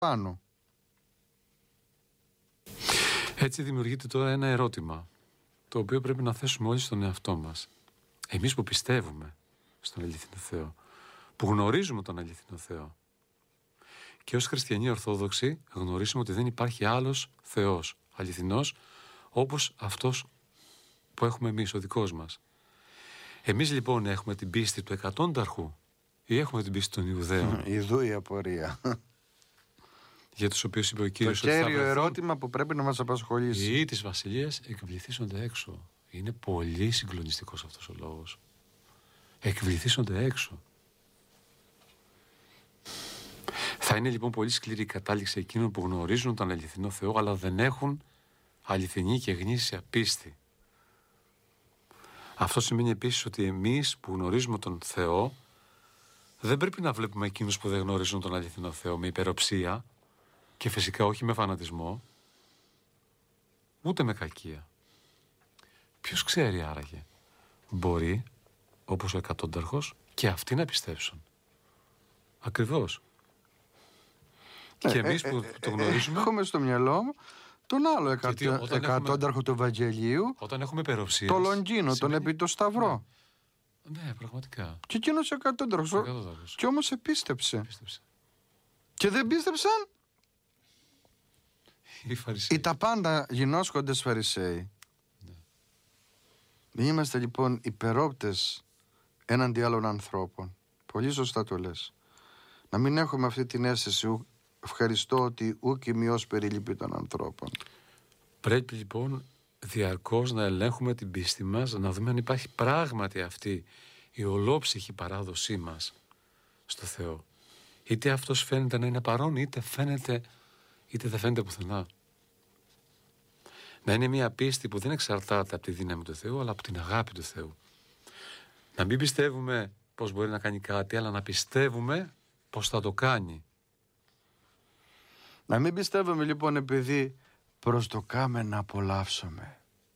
πάνω. Έτσι δημιουργείται τώρα ένα ερώτημα, το οποίο πρέπει να θέσουμε όλοι στον εαυτό μας. Εμείς που πιστεύουμε στον αληθινό Θεό, που γνωρίζουμε τον αληθινό Θεό, και ως χριστιανοί Ορθόδοξοι γνωρίζουμε ότι δεν υπάρχει άλλος Θεός αληθινός όπως αυτός που έχουμε εμείς, ο δικός μας. Εμείς λοιπόν έχουμε την πίστη του εκατόνταρχου ή έχουμε την πίστη των Ιουδαίων? Ιδού η απορία. Για τους οποίους είπε ο Κύριος το κέριο ερώτημα που πρέπει να μας απασχολήσει. Οι ιοί της βασιλείας εκβληθήσονται έξω. Είναι πολύ συγκλονιστικός αυτός ο λόγος. Εκβληθήσονται έξω. Θα είναι λοιπόν πολύ σκληρή η κατάληξη εκείνων που γνωρίζουν τον αληθινό Θεό, αλλά δεν έχουν αληθινή και γνήσια πίστη. Αυτό σημαίνει επίσης ότι εμείς που γνωρίζουμε τον Θεό δεν πρέπει να βλέπουμε εκείνους που δεν γνωρίζουν τον αληθινό Θεό με υπεροψία και φυσικά όχι με φανατισμό, ούτε με κακία. Ποιος ξέρει άραγε? Μπορεί, όπως ο εκατόνταρχος, και αυτοί να πιστέψουν. Ακριβώς. Και εμείς που το γνωρίζουμε... Έχουμε στο μυαλό μου τον άλλο εκατόνταρχο του Ευαγγελίου, όταν έχουμε υπεροψία, το Λονγκίνο, τον επί το Σταυρό. Ναι, πραγματικά. Και εκείνος εκατόνταρχος. Και όμως επίστεψε. Και δεν πίστεψαν οι τα πάντα γινώσκοντες Φαρισαίοι. Ναι. Είμαστε λοιπόν υπερόπτες έναντι άλλων ανθρώπων. Πολύ σωστά το λες. Να μην έχουμε αυτή την αίσθηση, ευχαριστώ ότι ούκ ημιός περιλυπή των ανθρώπων. Πρέπει λοιπόν διαρκώς να ελέγχουμε την πίστη μας, να δούμε αν υπάρχει πράγματι αυτή η ολόψυχη παράδοσή μας στο Θεό. Είτε αυτός φαίνεται να είναι παρόν, είτε δεν φαίνεται πουθενά. Να είναι μια πίστη που δεν εξαρτάται από τη δύναμη του Θεού, αλλά από την αγάπη του Θεού. Να μην πιστεύουμε πως μπορεί να κάνει κάτι, αλλά να πιστεύουμε πως θα το κάνει. Να μην πιστεύουμε λοιπόν επειδή προσδοκάμε να απολαύσουμε.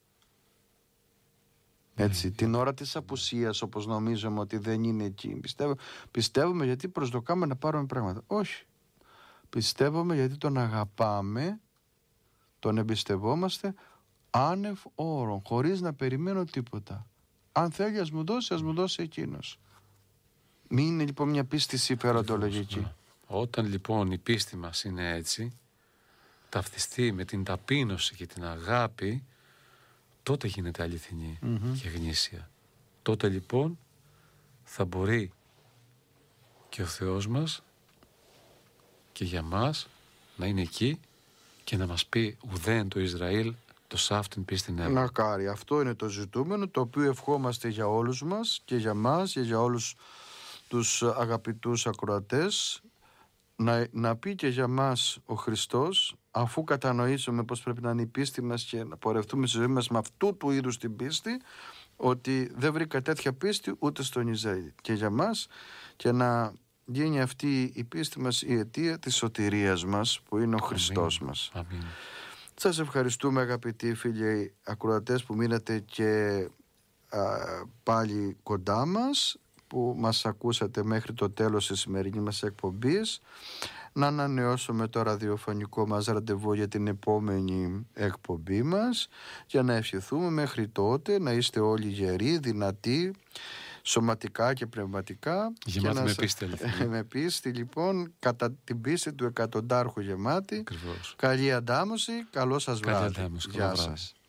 Έτσι, την ώρα της απουσίας, όπως νομίζουμε ότι δεν είναι εκεί. Πιστεύουμε γιατί προσδοκάμε να πάρουμε πράγματα. Όχι. Πιστεύουμε γιατί τον αγαπάμε, τον εμπιστευόμαστε άνευ όρων, χωρίς να περιμένω τίποτα. Αν θέλει ας μου δώσει εκείνος. Μην είναι λοιπόν μια πίστη συμφεροντολογική. Όταν λοιπόν η πίστη μας είναι έτσι, ταυτιστεί με την ταπείνωση και την αγάπη, τότε γίνεται αληθινή και γνήσια. Τότε λοιπόν θα μπορεί και ο Θεός μας και για μας να είναι εκεί και να μας πει ουδέν το Ισραήλ το σάφτην πίστην έβαλε. Να κάρει. Αυτό είναι το ζητούμενο, το οποίο ευχόμαστε για όλους μας και για μας και για όλους τους αγαπητούς ακροατές. Να πει και για μας ο Χριστός, αφού κατανοήσουμε πως πρέπει να είναι η πίστη μας και να πορευτούμε στη ζωή μας με αυτού του είδους την πίστη, ότι δεν βρήκα τέτοια πίστη ούτε στον Ισραήλ. Και για μας, και να γίνει αυτή η πίστη μας η αιτία της σωτηρίας μας, που είναι ο Χριστός μας. Αμήν. Σας ευχαριστούμε αγαπητοί φίλοι ακροατές που μείνατε και πάλι κοντά μας, που μας ακούσατε μέχρι το τέλος της σημερινής μας εκπομπής. Να ανανεώσουμε το ραδιοφωνικό μας ραντεβού για την επόμενη εκπομπή μας, για να ευχηθούμε μέχρι τότε να είστε όλοι γεροί, δυνατοί, σωματικά και πνευματικά. Γεμάτη με πίστη. Με πίστη λοιπόν, κατά την πίστη του εκατοντάρχου γεμάτη. Ακριβώς. Καλή αντάμωση, καλό σας βράδυ. Γεια σας.